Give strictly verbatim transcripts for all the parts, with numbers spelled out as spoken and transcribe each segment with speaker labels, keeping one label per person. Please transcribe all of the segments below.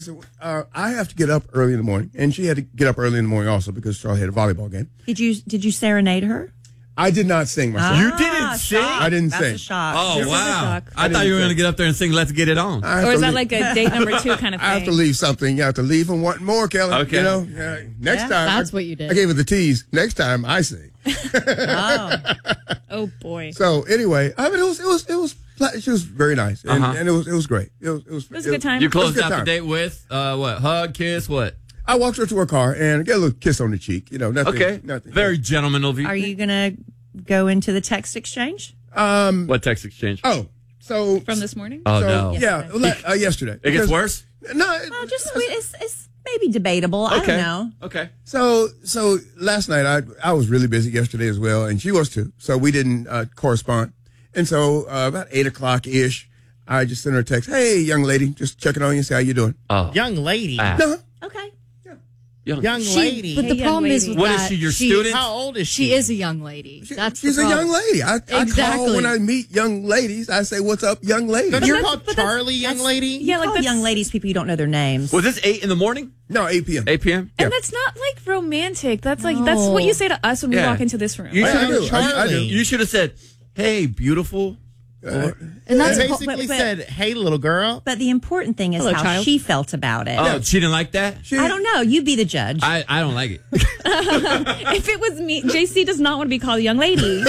Speaker 1: so uh, I have to get up early in the morning, and she had to get up early in the morning also because Charlie had a volleyball game.
Speaker 2: Did you did you serenade her?
Speaker 1: I did not sing myself.
Speaker 2: Ah,
Speaker 3: You didn't sing?
Speaker 2: shock.
Speaker 1: I didn't
Speaker 2: That's
Speaker 1: sing.
Speaker 2: a shock.
Speaker 3: Oh,
Speaker 4: This is a
Speaker 3: wow.
Speaker 4: shock.
Speaker 3: I,
Speaker 1: I
Speaker 3: thought you were
Speaker 1: didn't
Speaker 3: going to get up there and sing Let's Get It On.
Speaker 1: I have
Speaker 4: Or
Speaker 1: to
Speaker 4: is that
Speaker 1: leave-
Speaker 4: like a date number two kind of thing?
Speaker 1: I have to leave something. You have to leave and want more, Kelly.
Speaker 3: Okay.
Speaker 1: You know, uh, next
Speaker 2: Yeah,
Speaker 1: time.
Speaker 5: that's
Speaker 1: I,
Speaker 5: what you did.
Speaker 1: I gave her the tease. Next time I sing.
Speaker 2: Oh.
Speaker 4: Oh, boy.
Speaker 1: So anyway, I mean, it was, it was, it was, she was very nice. And,
Speaker 3: Uh-huh.
Speaker 1: and it was, it was great. It was, it was,
Speaker 4: It was a good time.
Speaker 3: You
Speaker 1: It was a
Speaker 3: closed
Speaker 1: good
Speaker 3: out the
Speaker 1: time.
Speaker 3: date with uh, what? Hug, kiss, what?
Speaker 1: I walked her to her car and get a little kiss on the cheek. You know, nothing.
Speaker 3: Okay.
Speaker 1: Nothing.
Speaker 3: Very gentlemanly of you.
Speaker 2: Are you going to go into the text exchange?
Speaker 1: Um.
Speaker 3: What text exchange?
Speaker 1: Oh, so.
Speaker 4: From this morning?
Speaker 3: Oh,
Speaker 1: so,
Speaker 3: no.
Speaker 1: Yeah. le- Uh, yesterday.
Speaker 3: It gets
Speaker 1: Because-
Speaker 3: worse?
Speaker 1: No. it-
Speaker 2: Oh, just it's, it's maybe debatable. I
Speaker 3: Okay.
Speaker 2: don't know.
Speaker 3: Okay.
Speaker 1: So, so last night I I was really busy yesterday as well, and she was too. So we didn't uh, correspond. And so uh, about eight o'clock ish, I just sent her a text. Hey, young lady, just checking on you, see how you doing.
Speaker 3: Oh.
Speaker 6: Young lady.
Speaker 3: Ah.
Speaker 1: No,
Speaker 2: Okay.
Speaker 3: Young.
Speaker 6: Young
Speaker 5: She-
Speaker 6: lady.
Speaker 5: But
Speaker 4: Hey,
Speaker 5: the
Speaker 4: young
Speaker 5: problem is
Speaker 4: lady.
Speaker 5: with
Speaker 3: What is
Speaker 5: that,
Speaker 3: she, your student?
Speaker 6: How old is she?
Speaker 5: She is a young lady.
Speaker 1: she-
Speaker 5: That's
Speaker 1: she's
Speaker 5: the
Speaker 1: a young
Speaker 5: problem.
Speaker 1: lady. I, I call
Speaker 5: Exactly.
Speaker 1: when I meet young ladies. I say, "What's up, young lady?"
Speaker 6: Don't
Speaker 4: But
Speaker 6: you
Speaker 4: that's-
Speaker 6: call
Speaker 4: but that's-
Speaker 6: Charlie young lady?
Speaker 4: Yeah, like
Speaker 2: Call
Speaker 4: that's,
Speaker 2: young ladies people you don't know their names.
Speaker 3: Was this eight in the morning?
Speaker 1: No, eight p.m.
Speaker 3: eight p.m.?
Speaker 4: And
Speaker 1: Yeah.
Speaker 4: that's not like romantic. That's like, that's
Speaker 5: No.
Speaker 4: what you say to us when we
Speaker 3: Yeah.
Speaker 4: walk into this room.
Speaker 3: You
Speaker 1: I, I
Speaker 3: should,
Speaker 1: do. I, I do.
Speaker 6: Charlie.
Speaker 3: you should have said, hey, beautiful.
Speaker 1: Uh,
Speaker 5: And that's
Speaker 6: They
Speaker 5: co-
Speaker 6: basically
Speaker 2: but- but-
Speaker 6: said, hey, little girl.
Speaker 2: But the important thing is
Speaker 4: Hello,
Speaker 2: how
Speaker 4: child.
Speaker 2: she felt about it.
Speaker 3: Oh, she didn't like that?
Speaker 1: she,
Speaker 2: I don't know. You be the judge.
Speaker 3: I, I don't like it.
Speaker 4: If it was me, J C does not want to be called a young lady.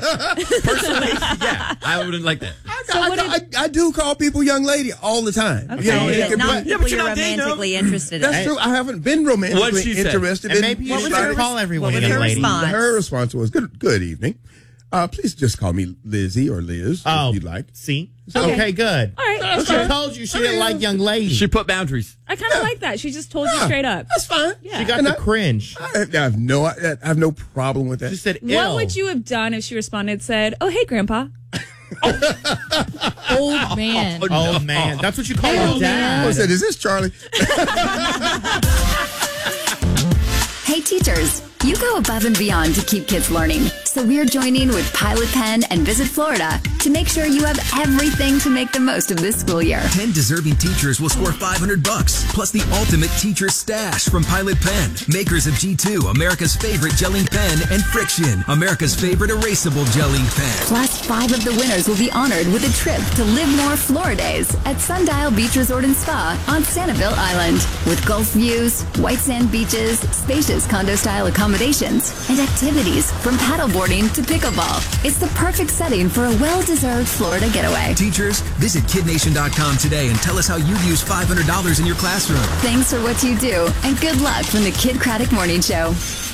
Speaker 3: Yeah, I wouldn't like that.
Speaker 4: So
Speaker 1: I,
Speaker 4: what
Speaker 1: I, I do call people young lady all the time.
Speaker 2: okay.
Speaker 1: You know, it
Speaker 2: but
Speaker 1: could be-
Speaker 2: not
Speaker 3: Yeah,
Speaker 2: people
Speaker 3: but you're
Speaker 2: you're
Speaker 3: not dating them.
Speaker 2: romantically interested
Speaker 1: that's
Speaker 2: in.
Speaker 1: true. I haven't been romantically
Speaker 3: What'd she say?
Speaker 1: interested
Speaker 6: And
Speaker 1: in.
Speaker 6: maybe you
Speaker 2: What was
Speaker 6: should
Speaker 2: her
Speaker 6: call
Speaker 2: res-
Speaker 6: everyone
Speaker 2: what was
Speaker 6: young
Speaker 2: her
Speaker 6: lady.
Speaker 2: response?
Speaker 1: Her response was, "Good, good evening. Uh, please just call me Lizzie or Liz
Speaker 6: Oh,
Speaker 1: if you'd like."
Speaker 6: see?
Speaker 4: Okay.
Speaker 6: Okay, good.
Speaker 4: All right.
Speaker 6: She told you she didn't like young lady.
Speaker 3: She put boundaries.
Speaker 4: I kind of like that. She just told you
Speaker 1: Yeah,
Speaker 4: straight up.
Speaker 1: That's fine.
Speaker 4: Yeah.
Speaker 6: She got
Speaker 1: And
Speaker 6: the
Speaker 1: I-
Speaker 6: cringe.
Speaker 1: I, I have no, I have no problem with that.
Speaker 6: She said,
Speaker 4: What
Speaker 6: ill.
Speaker 4: would you have done if she responded, said, "Oh, hey, Grandpa"?
Speaker 5: old man.
Speaker 6: Oh, man. That's what you call
Speaker 5: Oh,
Speaker 6: your dad.
Speaker 1: I said, "Is this Charlie?"
Speaker 7: Hey teachers, you go above and beyond to keep kids learning. So we're joining with Pilot Pen and Visit Florida to make sure you have everything to make the most of this school year.
Speaker 8: ten deserving teachers will score five hundred bucks, plus the ultimate teacher stash from Pilot Pen, makers of G two, America's favorite gelling pen, and Friction, America's favorite erasable gelling pen.
Speaker 7: Plus, five of the winners will be honored with a trip to Live More Florida Days at Sundial Beach Resort and Spa on Sanibel Island. With Gulf views, white sand beaches, spacious condo-style accommodations, and activities from paddleboarding to pickleball. It's the perfect setting for a well-deserved Florida getaway.
Speaker 8: Teachers, visit kid nation dot com today and tell us how you'd use five hundred dollars in your classroom.
Speaker 7: Thanks for what you do, and good luck from the Kid Craddock Morning Show.